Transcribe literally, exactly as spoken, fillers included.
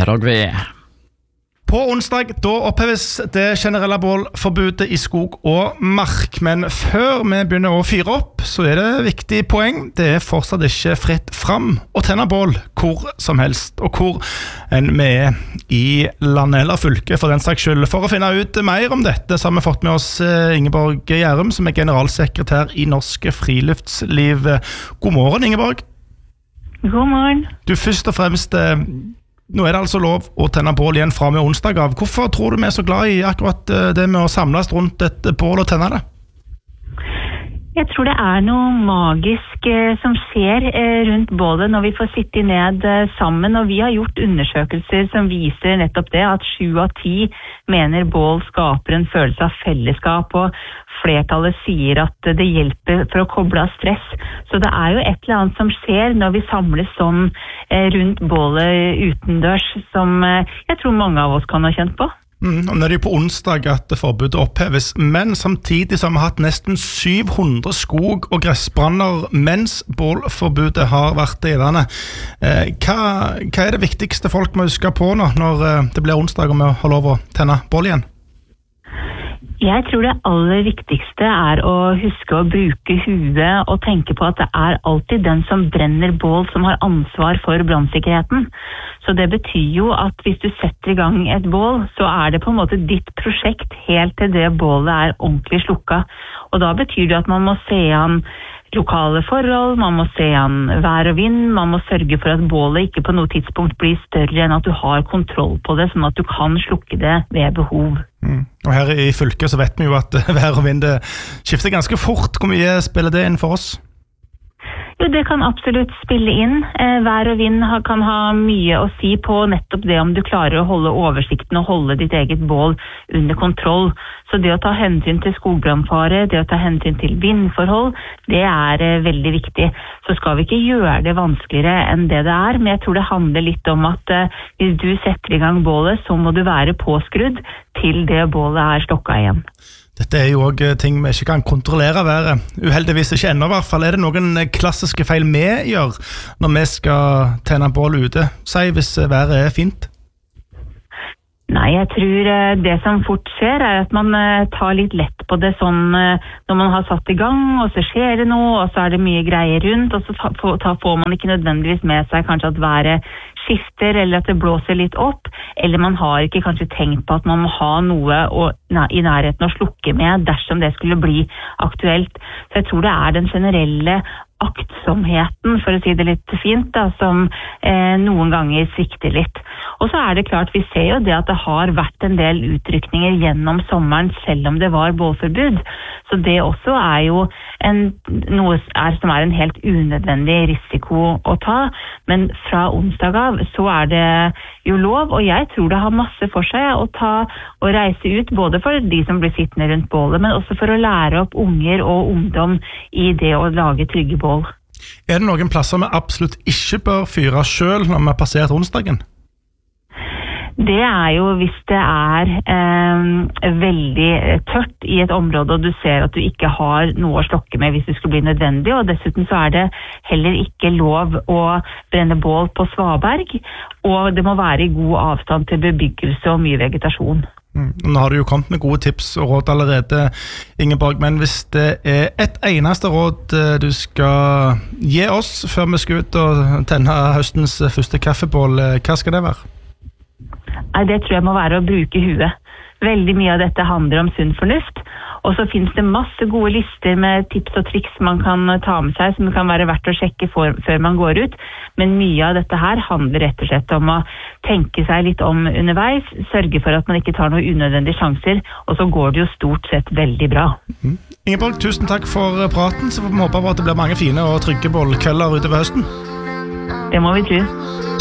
her og vi. På onsdag da oppheves det generelle bålforbudet i skog og mark, men før vi begynner å fyre opp, så er det viktig poeng. Det er fortsatt ikke fritt fram å tenne bål hvor som helst, og hvor en vi er i landet eller fylke for den saks skyld. For å finne ut mer om dette så har vi fått med oss Ingeborg Gjærum, som er generalsekretær i Norsk Friluftsliv. God morgen, Ingeborg. God morgen. Du, først og fremst, nå er det altså lov å tenne bål igjen fra med onsdag av. Hvorfor tror du vi er så glad i akkurat det med å samles rundt et bål og tenne det? Jeg tror det er noe magisk eh, som skjer eh, rundt bålet når vi får sitte ned eh, sammen, og vi har gjort undersøkelser som viser nettopp det, at sju av ti mener bål skaper en følelse av fellesskap, og flertallet sier at det hjelper for å koble av stress. Så det er jo et eller annet som skjer når vi samles sånn eh, rundt bålet utendørs, som eh, jeg tror mange av oss kan ha kjent på. Mm, og nå er det jo på onsdag at forbudet oppheves, men samtidig så har vi hatt nesten syv hundre skog- og gressbranner mens bålforbudet har vært gjeldende. Eh, hva, hva er det viktigste folk må huske på nå når eh, det blir onsdag og vi har lov å tenne bål igjen? Jeg tror det aller viktigste er å huske å bruke huet og tenke på at det er alltid den som brenner bål som har ansvar for brannsikkerheten. Så det betyr jo at hvis du setter i gang et bål, så er det på en måte ditt prosjekt helt til det bålet er ordentlig slukka. Og da betyr det at man må se an lokale forhold, man må se an vær og vind, man må sørge for at bålet ikke på noe tidspunkt blir større enn at du har kontroll på det, sånn at du kan slukke det ved behov. Mm. Og her i fylket så vet vi jo at vær og vind skifter ganske fort. Hvor mye spiller det inn for oss? Jo, det kan absolutt spille inn. Eh, vær og vind ha, kan ha mye å si på nettopp det om du klarer å holde oversikten og holde ditt eget bål under kontroll. Så det å ta hensyn til skogbrannfare, det å ta hensyn til vindforhold, det er eh, veldig viktig. Så skal vi ikke gjøre det vanskeligere enn det det er, men jeg tror det handler litt om at eh, hvis du setter i gang bålet, så må du være påskrudd til det bålet er slokka igjen. Dette er jo også ting vi ikke kan kontrollere været. Uheldigvis ikke ennå i hvert fall. Er det noen klassiske feil vi gjør når vi skal tenne bål ute? Si hvis været er fint. Nei, jeg tror det som fort skjer er at man tar litt lett på det sånn når man har satt i gang, og så skjer det noe, og så er det mye greier rundt, og så får man ikke nødvendigvis med seg kanskje at været skifter, eller at det blåser litt opp, eller man har ikke kanskje tenkt på at man må ha noe å, i nærheten å slukke med dersom det skulle bli aktuelt. Så jeg tror det er den generelle aktsomheten, for å si det litt fint, da, som eh, noen ganger svikter litt. Og så er det klart, vi ser jo det at det har vært en del utrykninger gjennom sommeren, selv om det var bålforbud. Så det også er jo en, noe er, som er en helt unødvendig risiko å ta. Men fra onsdag av så er det jo lov, og jeg tror det har masse for seg å ta og reise ut, både for de som blir sittende rundt bålet, men også for å lære opp unger og ungdom i det å lage trygge bål. Er det noen plasser vi absolutt ikke bør fyre selv når vi har passert onsdagen? Det er jo hvis det er eh, veldig tørt i et område, og du ser at du ikke har noe å slokke med hvis det skulle bli nødvendig, og dessuten så er det heller ikke lov å brenne bål på svaberg, og det må være i god avstand til bebyggelse og mye vegetasjon. Mm. Nå har du jo kommet med gode tips og råd allerede, Ingeborg, men hvis det er et eneste råd du skal gi oss før vi skal ut og tenne høstens første kaffebål, hva skal det være? Nei, det tror jeg må være å bruke huet. Veldig mye av dette handler om sunn fornuft, og så finnes det masse gode lister med tips og triks man kan ta med seg, som kan være verdt å sjekke for, før man går ut. Men mye av dette her handler rett og slett om å tenke seg litt om underveis, sørge for at man ikke tar noen unødvendige sjanser, og så går det jo stort sett veldig bra. Mm. Ingeborg, tusen takk for praten, så får vi håpe på at det blir mange fine og trygge bålkvelder utover høsten. Det må vi tro.